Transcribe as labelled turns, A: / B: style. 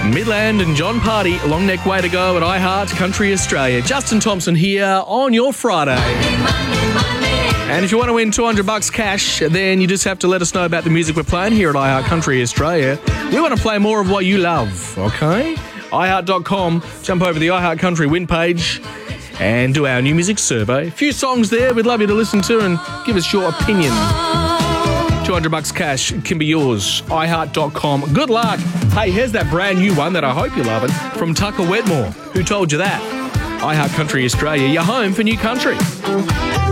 A: Midland and John Party, long neck way to go at iHeart Country Australia. Justin Thompson here on your Friday. And if you want to win $200 cash, then you just have to let us know about the music we're playing here at iHeart Country Australia. We want to play more of what you love, okay? iHeart.com, jump over the iHeart Country win page and do our new music survey. A few songs there we'd love you to listen to and give us your opinion. $200 cash can be yours. iHeart.com. Good luck. Hey, here's that brand new one that I hope you're loving from Tucker Wetmore. Who told you that? iHeart Country Australia, your home for new country.